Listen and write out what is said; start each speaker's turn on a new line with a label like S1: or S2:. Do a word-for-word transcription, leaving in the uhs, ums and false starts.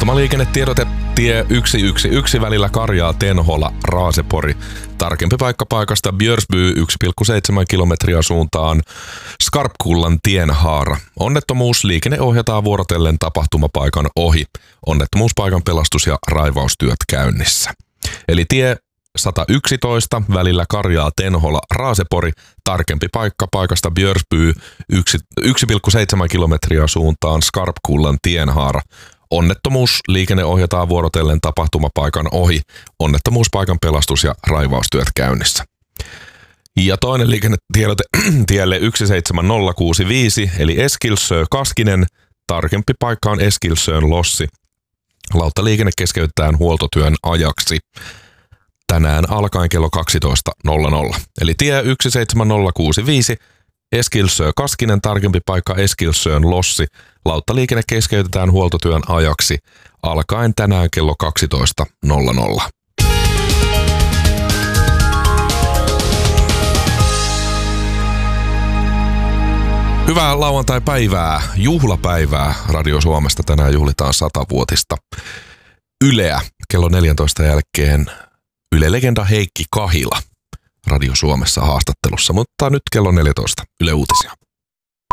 S1: Ilmaliikennetiedote tie yksi yksi yksi välillä Karjaa, Tenhola, Raasepori. Tarkempi paikka paikasta Björsby yksi pilkku seitsemän kilometriä suuntaan Skarpkullan tienhaara. Onnettomuus, liikenne ohjataan vuorotellen tapahtumapaikan ohi. Onnettomuuspaikan pelastus- ja raivaustyöt käynnissä. Eli tie sata yksitoista välillä Karjaa, Tenhola, Raasepori. Tarkempi paikka paikasta Björsby yksi pilkku seitsemän kilometriä suuntaan Skarpkullan tienhaara. Onnettomuus, liikenne ohjataan vuorotellen tapahtumapaikan ohi. Onnettomuuspaikan pelastus- ja raivaustyöt käynnissä. Ja toinen liikennetiedote tielle yksi seitsemän nolla kuusi viisi eli Eskilsö Kaskinen. Tarkempi paikka on Eskilsön Lossi. Lauttaliikenne keskeytetään huoltotyön ajaksi tänään alkaen kello kaksitoista nolla nolla. Eli tie yksi seitsemän nolla kuusi viisi Eskilsö Kaskinen, tarkempi paikka Eskilsön Lossi. Lauttaliikenne keskeytetään huoltotyön ajaksi alkaen tänään kello kaksitoista nolla nolla. Hyvää lauantai-päivää, juhlapäivää Radio Suomesta. Tänään juhlitaan satavuotista Yleä. Kello neljäntoista jälkeen Yle-legenda Heikki Kahila Radio Suomessa haastattelussa, mutta nyt kello neljätoista Yle Uutisia.